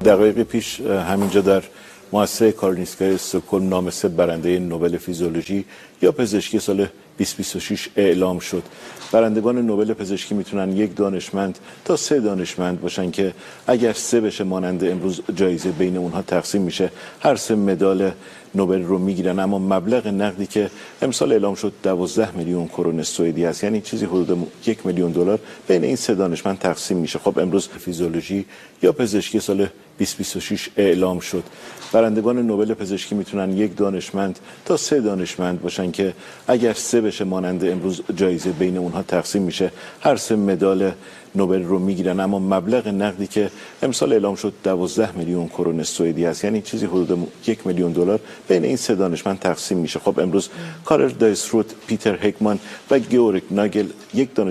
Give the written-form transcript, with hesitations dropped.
دقایق پیش همینجا در مؤسسه کارولینسکای استکهلم نام 3 برنده نوبل فیزیولوژی یا پزشکی سال 2026 اعلام شد. برندگان نوبل پزشکی میتونن 1 دانشمند تا 3 دانشمند باشن که اگر 3 بشه مانند امروز جایزه بین اونها تقسیم میشه، هر 3 مدال نوبل رو میگیرن. اما مبلغ نقدی که امسال اعلام شد 12 میلیون کرون سوئدی است، یعنی چیزی حدود 1 میلیون دلار بین این 3 دانشمند تقسیم میشه. خب امروز فیزیولوژی یا پزشکی سال 2026 اعلام شد. برندگان نوبل پزشکی میتونن 1 دانشمند تا 3 دانشمند باشن که اگر 3 بشه مانند امروز جایزه بین اونها تقسیم میشه، هر 3 مدال نوبل رو میگیرن. اما مبلغ نقدی که امسال اعلام شد 12 میلیون کرون سوئدی است، یعنی چیزی حدود 1 میلیون دلار بین این 3 دانشمند تقسیم میشه. خب امروز کارل دایسروت، پیتر هکمان و گئورگ ناگل 1